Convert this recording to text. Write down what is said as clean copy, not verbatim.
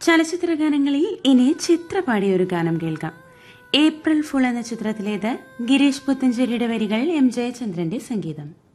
ചലച്ചിത്ര ഗാനങ്ങളിൽ ഇനി ചിത്ര പാടിയ ഒരു ഗാനം കേൾക്കാം. ഏപ്രിൽ ഫുൾ എന്ന ചിത്രത്തിലേത്. ഗിരീഷ് പുത്തഞ്ചേരിയുടെ വരികൾ, എം ജയചന്ദ്രന്റെ സംഗീതം.